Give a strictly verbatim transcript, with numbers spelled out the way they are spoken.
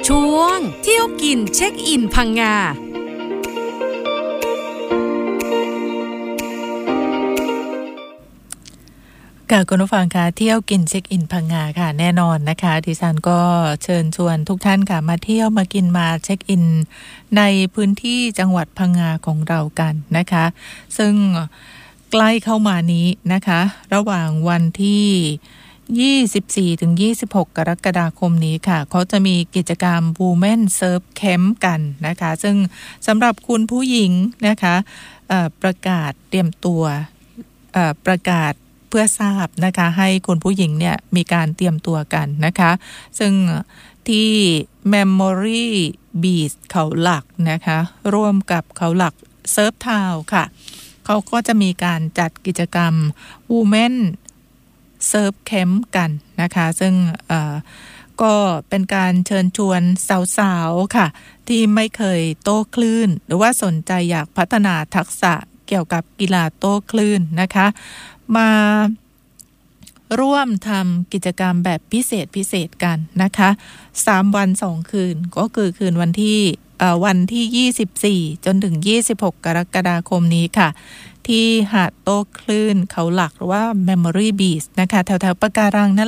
ช่วงเที่ยวกินเช็คอินพังงาค่ะคุณผู้ฟังค่ะเที่ยวกินเช็คอินพังงาค่ะแน่นอนนะคะดิฉันก็เชิญชวนทุกท่านค่ะมาเที่ยวมากินมาเช็คอินในพื้นที่จังหวัดพังงาของเรากันนะคะซึ่งใกล้เข้ามานี้นะคะระหว่างวันที่ยี่สิบสี่ถึงยี่สิบหกกรกฎาคมนี้ค่ะเขาจะมีกิจกรรม Women Surf Camp กันนะคะซึ่งสำหรับคุณผู้หญิงนะคะประกาศเตรียมตัวประกาศเพื่อทราบนะคะให้คุณผู้หญิงเนี่ยมีการเตรียมตัวกันนะคะซึ่งที่ Memory Beach เขาหลักนะคะร่วมกับเขาหลัก Surf Town ค่ะเขาก็จะมีการจัดกิจกรรม Women Surf Camp กันนะคะซึ่งก็เป็นการเชิญชวนสาวๆค่ะที่ไม่เคยโต้คลื่นหรือว่าสนใจอยากพัฒนาทักษะเกี่ยวกับกีฬาโต้คลื่นนะคะมาร่วมทำกิจกรรมแบบพิเศษพิเศษกันนะคะสามวันสองคืนก็คือคืนวันที่วันที่ยี่สิบสี่จนถึงยี่สิบหกกรกฎาคมนี้ค่ะที่หาดโต้คลื่นเขาหลักหรือว่า Memory Beach นะคะแถวๆปะการังนั่น